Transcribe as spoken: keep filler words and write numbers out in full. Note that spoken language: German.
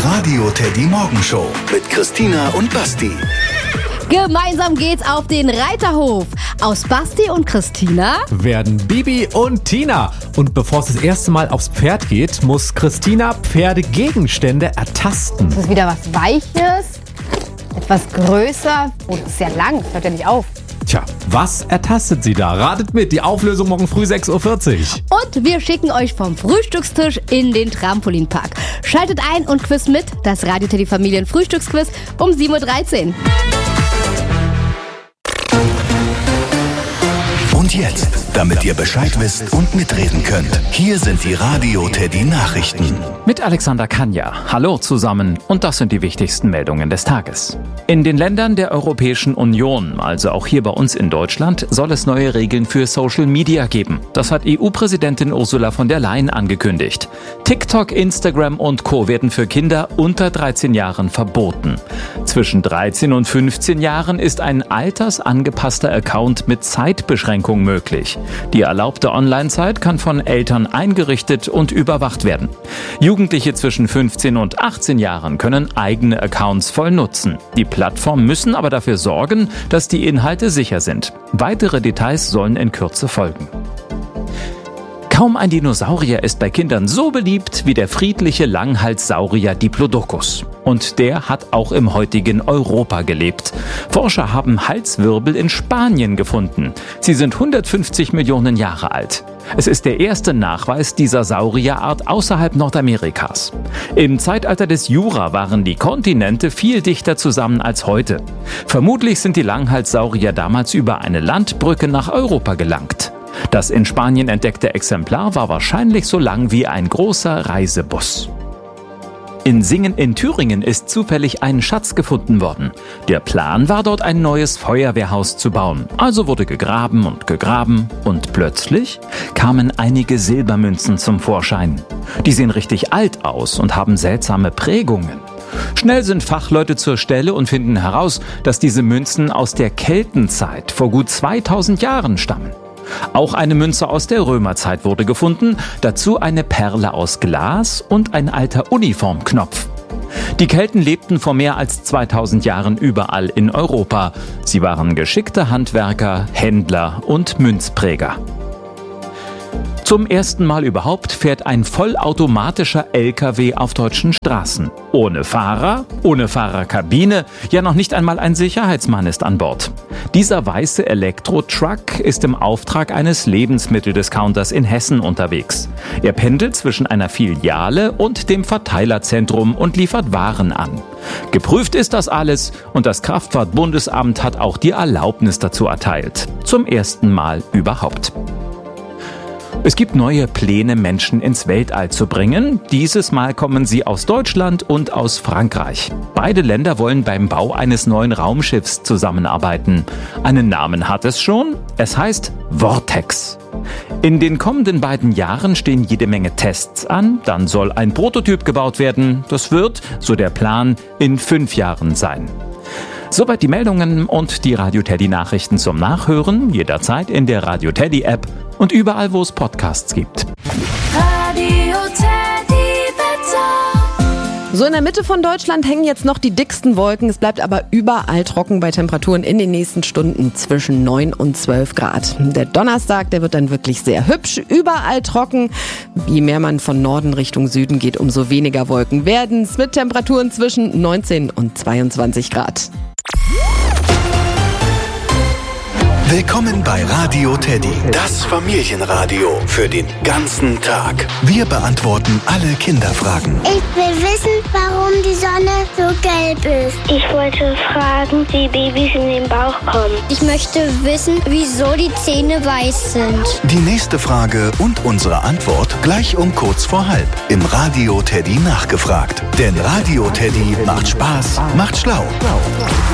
Radio Teddy Morgenshow mit Christina und Basti. Gemeinsam geht's auf den Reiterhof. Aus Basti und Christina werden Bibi und Tina. Und bevor es das erste Mal aufs Pferd geht, muss Christina Pferdegegenstände ertasten. Das ist wieder was Weiches, etwas größer. Oh, das ist ja lang, das hört ja nicht auf. Tja, was ertastet sie da? Ratet mit, die Auflösung morgen früh sechs Uhr vierzig. Und wir schicken euch vom Frühstückstisch in den Trampolinpark. Schaltet ein und quiz mit, das Radio Teddy Familien Frühstücksquiz um sieben Uhr dreizehn. Und jetzt, damit ihr Bescheid wisst und mitreden könnt, hier sind die Radio Teddy Nachrichten. Mit Alexander Kanja. Hallo zusammen und das sind die wichtigsten Meldungen des Tages. In den Ländern der Europäischen Union, also auch hier bei uns in Deutschland, soll es neue Regeln für Social Media geben. Das hat E U-Präsidentin Ursula von der Leyen angekündigt. TikTok, Instagram und Co. werden für Kinder unter dreizehn Jahren verboten. Zwischen dreizehn und fünfzehn Jahren ist ein altersangepasster Account mit Zeitbeschränkung möglich. Die erlaubte Online-Zeit kann von Eltern eingerichtet und überwacht werden. Jugendliche zwischen fünfzehn und achtzehn Jahren können eigene Accounts voll nutzen. Die Plattformen müssen aber dafür sorgen, dass die Inhalte sicher sind. Weitere Details sollen in Kürze folgen. Kaum ein Dinosaurier ist bei Kindern so beliebt wie der friedliche Langhalssaurier Diplodocus. Und der hat auch im heutigen Europa gelebt. Forscher haben Halswirbel in Spanien gefunden. Sie sind hundertfünfzig Millionen Jahre alt. Es ist der erste Nachweis dieser Saurierart außerhalb Nordamerikas. Im Zeitalter des Jura waren die Kontinente viel dichter zusammen als heute. Vermutlich sind die Langhalssaurier damals über eine Landbrücke nach Europa gelangt. Das in Spanien entdeckte Exemplar war wahrscheinlich so lang wie ein großer Reisebus. In Singen in Thüringen ist zufällig ein Schatz gefunden worden. Der Plan war dort ein neues Feuerwehrhaus zu bauen. Also wurde gegraben und gegraben und plötzlich kamen einige Silbermünzen zum Vorschein. Die sehen richtig alt aus und haben seltsame Prägungen. Schnell sind Fachleute zur Stelle und finden heraus, dass diese Münzen aus der Keltenzeit vor gut zweitausend Jahren stammen. Auch eine Münze aus der Römerzeit wurde gefunden, dazu eine Perle aus Glas und ein alter Uniformknopf. Die Kelten lebten vor mehr als zweitausend Jahren überall in Europa. Sie waren geschickte Handwerker, Händler und Münzpräger. Zum ersten Mal überhaupt fährt ein vollautomatischer L K W auf deutschen Straßen. Ohne Fahrer, ohne Fahrerkabine, ja noch nicht einmal ein Sicherheitsmann ist an Bord. Dieser weiße Elektro-Truck ist im Auftrag eines Lebensmitteldiscounters in Hessen unterwegs. Er pendelt zwischen einer Filiale und dem Verteilerzentrum und liefert Waren an. Geprüft ist das alles und das Kraftfahrtbundesamt hat auch die Erlaubnis dazu erteilt. Zum ersten Mal überhaupt. Es gibt neue Pläne, Menschen ins Weltall zu bringen. Dieses Mal kommen sie aus Deutschland und aus Frankreich. Beide Länder wollen beim Bau eines neuen Raumschiffs zusammenarbeiten. Einen Namen hat es schon. Es heißt Vortex. In den kommenden beiden Jahren stehen jede Menge Tests an. Dann soll ein Prototyp gebaut werden. Das wird, so der Plan, in fünf Jahren sein. Soweit die Meldungen und die Radio Teddy Nachrichten zum Nachhören. Jederzeit in der Radio Teddy App und überall, wo es Podcasts gibt. Radio Teddy Wetter. So in der Mitte von Deutschland hängen jetzt noch die dicksten Wolken. Es bleibt aber überall trocken bei Temperaturen in den nächsten Stunden zwischen neun und zwölf Grad. Der Donnerstag, der wird dann wirklich sehr hübsch. Überall trocken. Je mehr man von Norden Richtung Süden geht, umso weniger Wolken werden es mit Temperaturen zwischen neunzehn und zweiundzwanzig Grad. Willkommen bei Radio Teddy, das Familienradio für den ganzen Tag. Wir beantworten alle Kinderfragen. Ich will wissen, warum die Sonne so gelb ist. Ich wollte fragen, wie Babys in den Bauch kommen. Ich möchte wissen, wieso die Zähne weiß sind. Die nächste Frage und unsere Antwort gleich um kurz vor halb im Radio Teddy nachgefragt. Denn Radio Teddy macht Spaß, macht schlau.